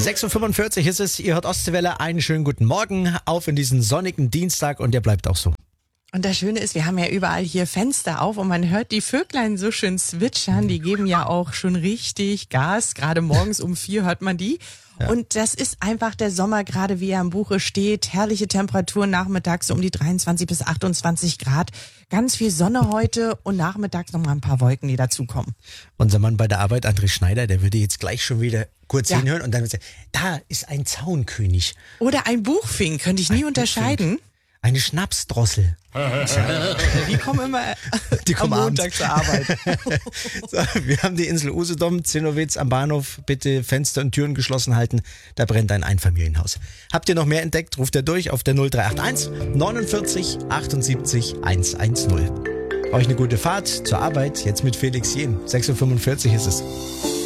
6.45 Uhr ist es, ihr hört Ostwelle, einen schönen guten Morgen auf in diesen sonnigen Dienstag und der bleibt auch so. Und das Schöne ist, wir haben ja überall hier Fenster auf und man hört die Vöglein so schön zwitschern. Die geben ja auch schon richtig Gas. Gerade morgens um 4 hört man die. Ja. Und das ist einfach der Sommer, gerade wie er im Buche steht. Herrliche Temperaturen nachmittags so um die 23 bis 28 Grad. Ganz viel Sonne heute und nachmittags noch mal ein paar Wolken, die dazukommen. Unser Mann bei der Arbeit, André Schneider, der würde jetzt gleich schon wieder kurz hinhören und dann würde er sagen, da ist ein Zaunkönig. Oder ein Buchfink, könnte ich nie unterscheiden. Eine Schnapsdrossel. Die kommen immer am Montag zur Arbeit. So, wir haben die Insel Usedom, Zinnowitz am Bahnhof. Bitte Fenster und Türen geschlossen halten. Da brennt ein Einfamilienhaus. Habt ihr noch mehr entdeckt? Ruft ihr durch auf der 0381 49 78 110. Euch eine gute Fahrt zur Arbeit. Jetzt mit Felix Jen. 6.45 Uhr ist es.